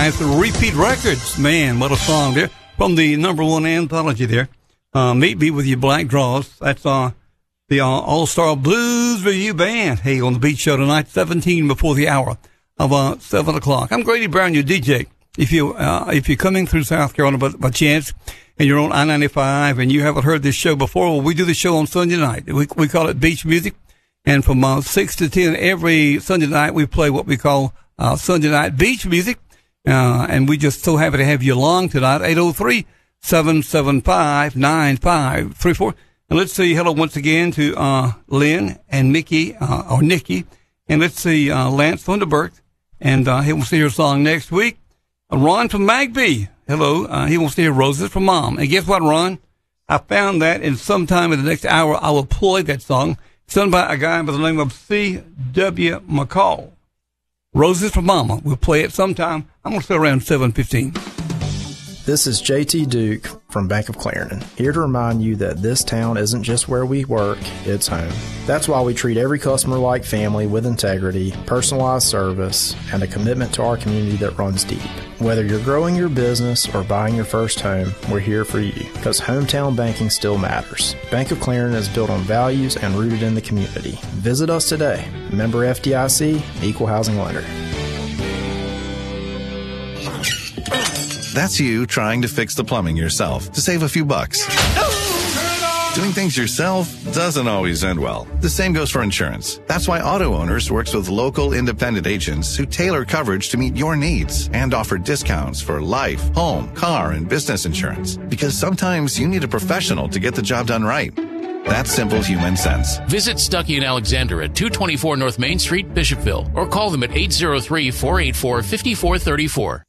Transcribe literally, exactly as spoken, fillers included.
That's Repeat Records. Man, what a song there. From the number one anthology there. Uh, Meet Me With Your Black Draws. That's uh, the uh, All-Star Blues Review Band. Hey, on the Beat Show tonight, seventeen before the hour of uh, seven o'clock. I'm Grady Brown, your D J. If, you, uh, if you're coming through South Carolina by, by chance and you're on I ninety-five and you haven't heard this show before, well, we do the show on Sunday night. We, we call it Beach Music. And from uh, six to ten every Sunday night, we play what we call uh, Sunday Night Beach Music. Uh, and we just so happy to have you along tonight, eight oh three, seven seven five, nine five three four. And let's say hello once again to uh, Lynn and Mickey, uh, or Nikki. And let's see uh, Lance Thunderberg. And uh, he wants to hear a song next week. Uh, Ron from Magby. Hello. Uh, he wants to hear Roses from Mom. And guess what, Ron? I found that, and sometime in the next hour, I will play that song. Sung by a guy by the name of C W McCall. Roses for Mama. We'll play it sometime. I'm going to say around seven fifteen. This is J T Duke from Bank of Clarendon, here to remind you that this town isn't just where we work, it's home. That's why we treat every customer like family with integrity, personalized service, and a commitment to our community that runs deep. Whether you're growing your business or buying your first home, we're here for you, because hometown banking still matters. Bank of Clarendon is built on values and rooted in the community. Visit us today. Member F D I C, Equal Housing Lender. That's you trying to fix the plumbing yourself to save a few bucks. Doing things yourself doesn't always end well. The same goes for insurance. That's why Auto Owners works with local independent agents who tailor coverage to meet your needs and offer discounts for life, home, car, and business insurance. Because sometimes you need a professional to get the job done right. That's simple human sense. Visit Stuckey and Alexander at two twenty-four North Main Street, Bishopville, or call them at eight oh three, four eight four, five four three four.